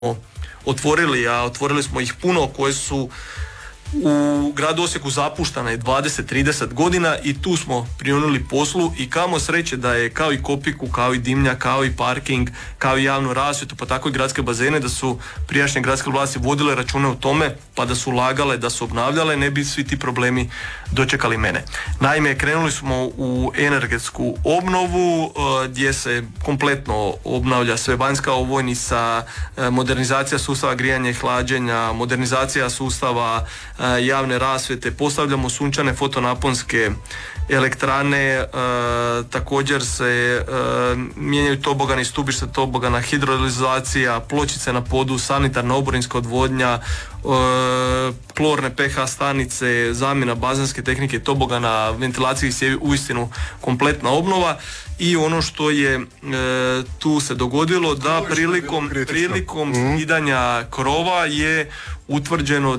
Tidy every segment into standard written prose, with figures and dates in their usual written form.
otvorili, a otvorili smo ih puno, koje su u gradu Osijeku zapuštane 20-30 godina i tu smo prionuli poslu i kamo sreće da je kao i Kopiku, kao i Dimnjak, kao i parking, kao i javnu rasvjetu, pa tako i gradske bazene, da su prijašnje gradske vlasti vodile račune o tome, pa da su ulagale, da su obnavljale, ne bi svi ti problemi dočekali mene. Naime, krenuli smo u energetsku obnovu gdje se kompletno obnavlja sve, vanjska ovojnica, modernizacija sustava grijanja i hlađenja, modernizacija sustava javne rasvjete, postavljamo sunčane fotonaponske elektrane, također se mijenjaju tobogani, stubište tobogana, hidrolizacija, pločice na podu, sanitarna oborinska odvodnja, klorne pH stanice, zamjena bazenske tehnike tobogana, ventilacijskih cijevi, uistinu kompletna obnova. I ono što je tu se dogodilo, da prilikom skidanja krova je utvrđeno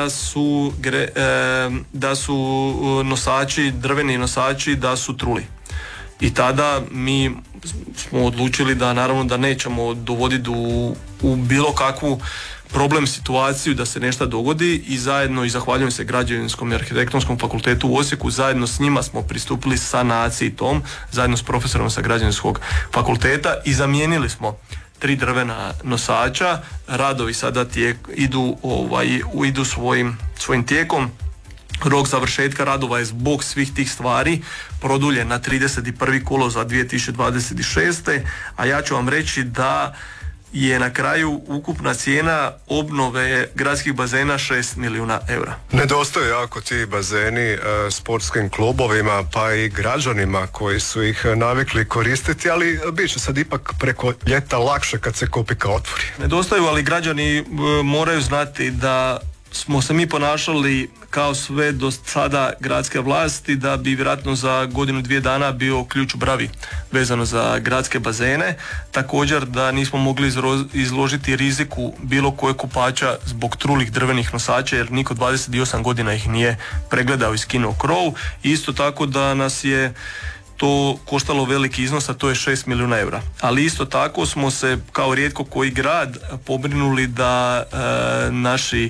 da su nosači, drveni nosači, da su truli. I tada mi smo odlučili da naravno da nećemo dovoditi u bilo kakvu problem situaciju da se nešto dogodi i zajedno, i zahvaljujem se Građevinskom i arhitektonskom fakultetu u Osijeku, zajedno s njima smo pristupili sanaciji tom, zajedno s profesorom sa Građevinskog fakulteta, i zamijenili smo 3 drvena nosača. Radovi sada idu svojim tijekom. Rok završetka radova je zbog svih tih stvari produljen na 31. kolovoza 2026. A ja ću vam reći da je na kraju ukupna cijena obnove gradskih bazena 6 milijuna eura. Nedostaju jako ti bazeni sportskim klubovima pa i građanima koji su ih navikli koristiti, ali bit će sad ipak preko ljeta lakše kad se Kopika otvori. Nedostaju, ali građani moraju znati da smo se mi ponašali kao sve do sada gradske vlasti, da bi vjerojatno za godinu, 2 dana bio ključ u bravi vezano za gradske bazene. Također da nismo mogli izložiti riziku bilo kojeg kupača zbog trulih drvenih nosača, jer niko 28 godina ih nije pregledao i skinuo krov. Isto tako da nas je to koštalo veliki iznos, a to je 6 milijuna eura. Ali isto tako smo se kao rijetko koji grad pobrinuli da naši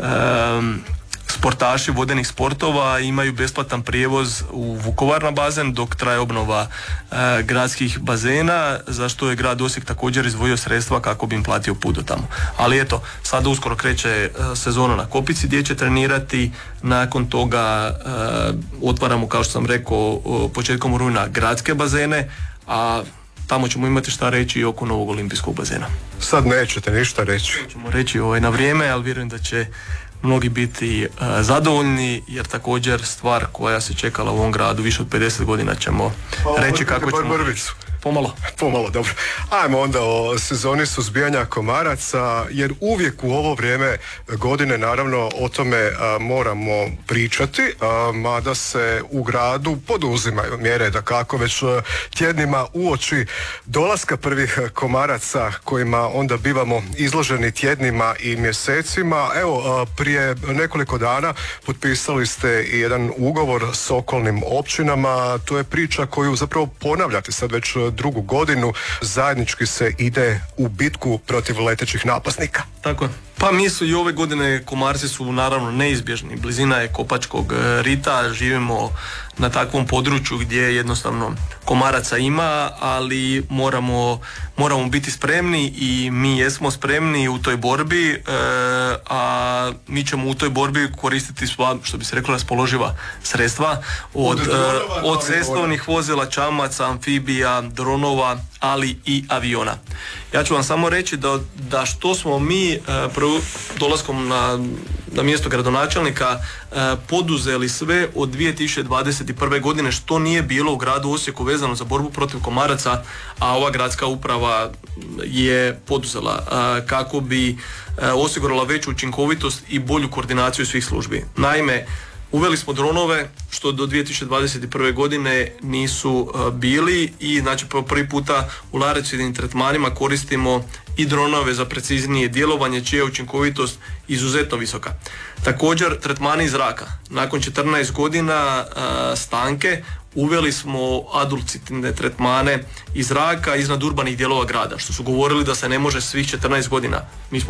sportaši vodenih sportova imaju besplatan prijevoz u Vukovar na bazen dok traje obnova gradskih bazena, za što je grad Osijek također izdvojio sredstva kako bi im platio put do tamo. Ali eto, sada uskoro kreće sezona na Kopici gdje će trenirati, nakon toga otvaramo, kao što sam rekao, početkom rujna gradske bazene, a tamo ćemo imati šta reći i oko novog olimpijskog bazena. Sad nećete ništa reći. Ćemo reći na vrijeme, ali vjerujem da će mnogi biti zadovoljni, jer također stvar koja se čekala u ovom gradu više od 50 godina ćemo reći kako ćemo... Pomalo, dobro. Ajmo onda o sezoni suzbijanja komaraca, jer uvijek u ovo vrijeme godine naravno o tome moramo pričati, mada se u gradu poduzimaju mjere, da kako već tjednima uoči dolaska prvih komaraca kojima onda bivamo izloženi tjednima i mjesecima. Evo, prije nekoliko dana potpisali ste i jedan ugovor s okolnim općinama. To je priča koju zapravo ponavljate sad već drugu godinu. Zajednički se ide u bitku protiv letećih napasnika. Tako je. Pa mi su i ove godine, komarci su naravno neizbježni. Blizina je Kopačkog rita, živimo na takvom području gdje jednostavno komaraca ima, ali moramo biti spremni i mi jesmo spremni u toj borbi, a mi ćemo u toj borbi koristiti sva, što bi se reklo, raspoloživa sredstva od cestovnih vozila, čamaca, amfibija, dronova, ali i aviona. Ja ću vam samo reći da što smo mi dolaskom na mjesto gradonačelnika poduzeli sve od 2021. godine, što nije bilo u gradu Osijeku vezano za borbu protiv komaraca, a ova gradska uprava je poduzela kako bi osigurala veću učinkovitost i bolju koordinaciju svih službi. Naime, uveli smo dronove, što do 2021. godine nisu bili, i znači po prvi puta u različitim tretmanima koristimo i dronove za preciznije djelovanje, čija je učinkovitost izuzetno visoka. Također, tretmani iz zraka. Nakon 14 godina stanke uveli smo adulcitivne tretmane iz zraka iznad urbanih dijelova grada, što su govorili da se ne može svih 14 godina. Mi smo